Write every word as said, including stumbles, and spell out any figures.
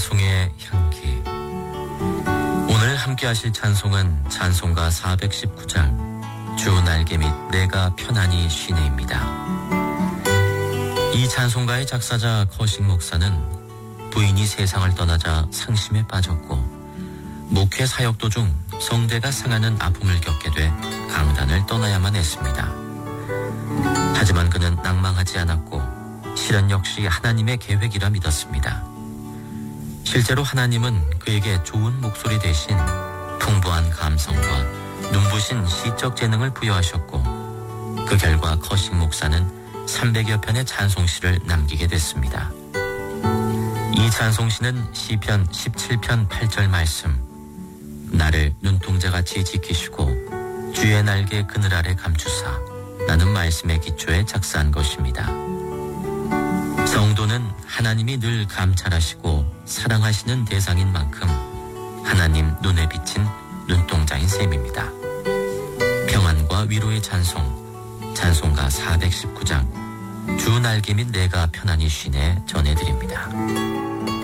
찬송의 향기. 오늘 함께 하실 찬송은 찬송가 사백십구 장 주 날개 및 내가 편안히 쉬네입니다. 이 찬송가의 작사자 거식 목사는 부인이 세상을 떠나자 상심에 빠졌고 목회 사역 도중 성대가 상하는 아픔을 겪게 돼 강단을 떠나야만 했습니다. 하지만 그는 낭망하지 않았고 실현 역시 하나님의 계획이라 믿었습니다. 실제로 하나님은 그에게 좋은 목소리 대신 풍부한 감성과 눈부신 시적 재능을 부여하셨고 그 결과 거식 목사는 삼백여 편의 찬송시를 남기게 됐습니다. 이 찬송시는 시편 십칠 편 팔 절 말씀, 나를 눈동자같이 지키시고 주의 날개 그늘 아래 감추사 라는 말씀의 기초에 작사한 것입니다. 성도는 하나님이 늘 감찰하시고 사랑하시는 대상인 만큼 하나님 눈에 비친 눈동자인 셈입니다. 평안과 위로의 찬송, 찬송가 사백십구 장 주 날개 및 내가 편안히 쉬네 전해드립니다.